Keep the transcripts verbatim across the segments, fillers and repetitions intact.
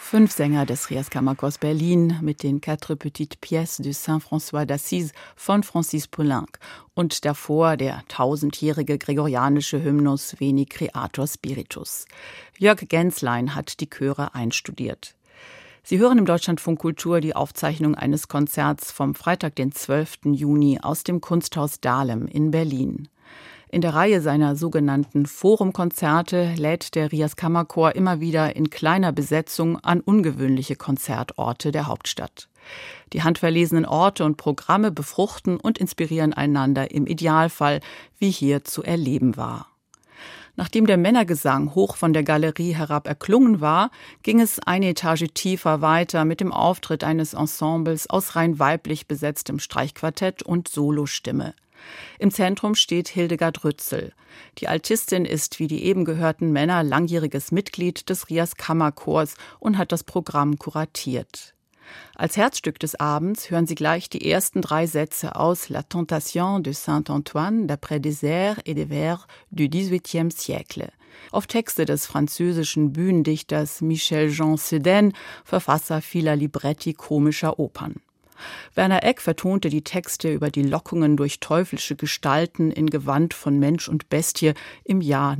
Fünf Sänger des Rias Kammerchors Berlin mit den Quatre Petites Pièces de Saint-François d'Assise von Francis Poulenc und davor der tausendjährige gregorianische Hymnus Veni Creator Spiritus. Jörg Genslein hat die Chöre einstudiert. Sie hören im Deutschlandfunk Kultur die Aufzeichnung eines Konzerts vom Freitag, den zwölften Juni aus dem Kunsthaus Dahlem in Berlin. In der Reihe seiner sogenannten Forum-Konzerte lädt der Rias Kammerchor immer wieder in kleiner Besetzung an ungewöhnliche Konzertorte der Hauptstadt. Die handverlesenen Orte und Programme befruchten und inspirieren einander im Idealfall, wie hier zu erleben war. Nachdem der Männergesang hoch von der Galerie herab erklungen war, ging es eine Etage tiefer weiter mit dem Auftritt eines Ensembles aus rein weiblich besetztem Streichquartett und Solostimme. Im Zentrum steht Hildegard Rützel. Die Altistin ist wie die eben gehörten Männer langjähriges Mitglied des Rias Kammerchors und hat das Programm kuratiert. Als Herzstück des Abends hören Sie gleich die ersten drei Sätze aus La Tentation de Saint-Antoine d'après des airs et des vers du dix-huitième siècle. Auf Texte des französischen Bühnendichters Michel-Jean Sedaine, Verfasser vieler Libretti komischer Opern. Werner Egk vertonte die Texte über die Lockungen durch teuflische Gestalten in Gewand von Mensch und Bestie im Jahr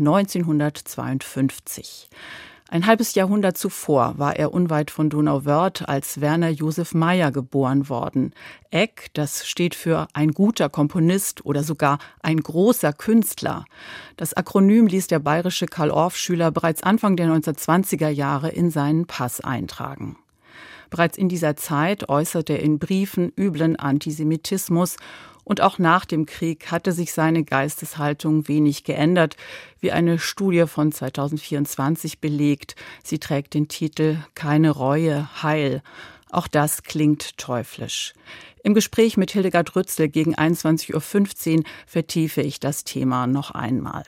neunzehnhundertzweiundfünfzig. Ein halbes Jahrhundert zuvor war er unweit von Donauwörth als Werner Joseph Meyer geboren worden. Egk, das steht für ein guter Komponist oder sogar ein großer Künstler. Das Akronym ließ der bayerische Karl-Orff-Schüler bereits Anfang der neunzehnhundertzwanziger Jahre in seinen Pass eintragen. Bereits in dieser Zeit äußerte er in Briefen üblen Antisemitismus und auch nach dem Krieg hatte sich seine Geisteshaltung wenig geändert, wie eine Studie von zweitausendvierundzwanzig belegt. Sie trägt den Titel »Keine Reue, Heil«. Auch das klingt teuflisch. Im Gespräch mit Hildegard Rützel gegen einundzwanzig Uhr fünfzehn vertiefe ich das Thema noch einmal.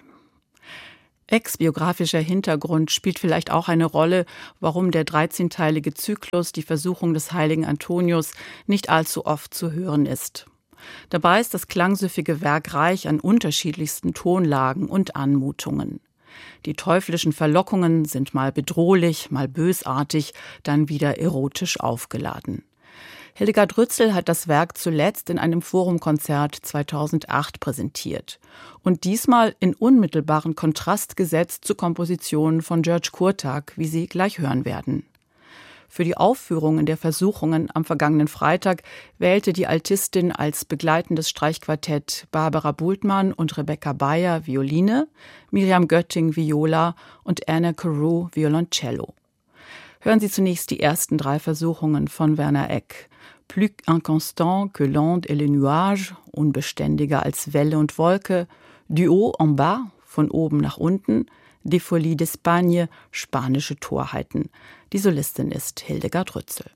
Egks biografischer Hintergrund spielt vielleicht auch eine Rolle, warum der dreizehnteilige Zyklus Die Versuchung des heiligen Antonius nicht allzu oft zu hören ist. Dabei ist das klangsüffige Werk reich an unterschiedlichsten Tonlagen und Anmutungen. Die teuflischen Verlockungen sind mal bedrohlich, mal bösartig, dann wieder erotisch aufgeladen. Hildegard Rützel hat das Werk zuletzt in einem Forumkonzert zweitausendacht präsentiert und diesmal in unmittelbaren Kontrast gesetzt zu Kompositionen von György Kurtág, wie Sie gleich hören werden. Für die Aufführungen der Versuchungen am vergangenen Freitag wählte die Altistin als begleitendes Streichquartett Barbara Bultmann und Rebecca Beyer Violine, Miriam Götting Viola und Anna Carew Violoncello. Hören Sie zunächst die ersten drei Versuchungen von Werner Egk. Plus inconstant que l'onde et le nuage, unbeständiger als Welle und Wolke, du haut en bas, von oben nach unten, des Folies d'Espagne, spanische Torheiten. Die Solistin ist Hildegard Rützel.